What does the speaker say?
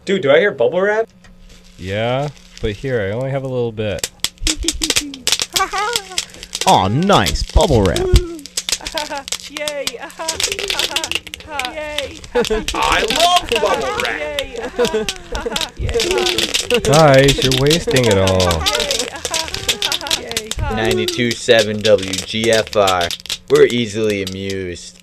Dude, do I hear bubble wrap? Yeah, but here, I only have a little bit. Aw, nice. Bubble wrap. Yay! Yay! I love bubble wrap! Guys, you're wasting it all. 92.7 WGFR. We're easily amused.